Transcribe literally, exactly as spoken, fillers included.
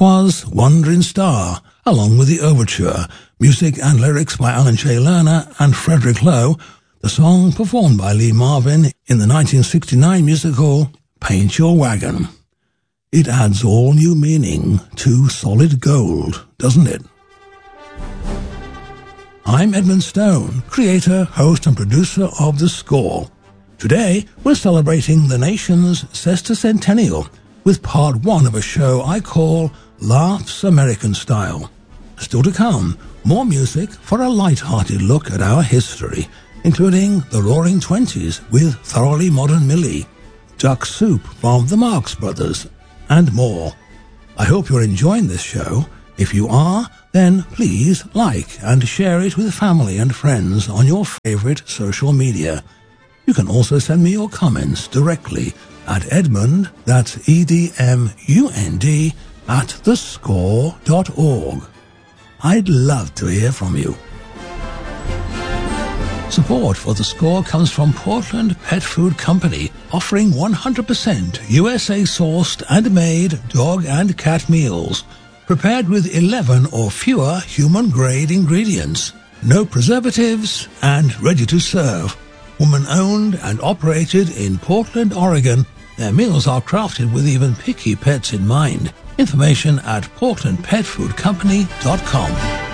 'Twas Wandering Star, along with the overture, music and lyrics by Alan J. Lerner and Frederick Lowe, the song performed by Lee Marvin in the nineteen sixty-nine musical Paint Your Wagon. It adds all new meaning to Solid Gold, doesn't it? I'm Edmund Stone, creator, host and producer of The Score. Today, we're celebrating the nation's sesquicentennial with part one of a show I call Laughs American Style. Still to come, more music for a light-hearted look at our history, including the Roaring Twenties with Thoroughly Modern Millie, Duck Soup from the Marx Brothers, and more. I hope you're enjoying this show. If you are, then please like and share it with family and friends on your favorite social media. You can also send me your comments directly at Edmund, that's E D M U N D, at the score dot org. I'd love to hear from you. Support for The Score comes from Portland Pet Food Company, offering one hundred percent U S A-sourced and made dog and cat meals, prepared with eleven or fewer human-grade ingredients, no preservatives, and ready to serve. Woman-owned and operated in Portland, Oregon, their meals are crafted with even picky pets in mind. Information at portland pet food company dot com.